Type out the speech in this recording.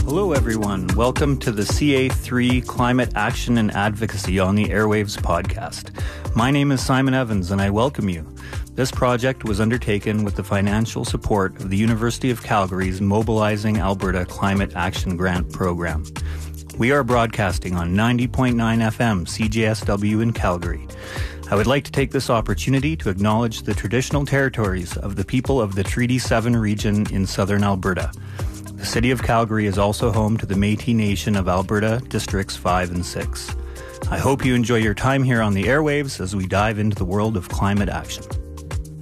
Hello, everyone. Welcome to the CA3 Climate Action and Advocacy on the Airwaves podcast. My name is Simon Evans, and I welcome you. This project was undertaken with the financial support of the University of Calgary's Mobilizing Alberta Climate Action Grant Program. We are broadcasting on 90.9 FM CJSW in Calgary. I would like to take this opportunity to acknowledge the traditional territories of the people of the Treaty 7 region in southern Alberta. The City of Calgary is also home to the Métis Nation of Alberta, Districts 5 and 6. I hope you enjoy your time here on the airwaves as we dive into the world of climate action.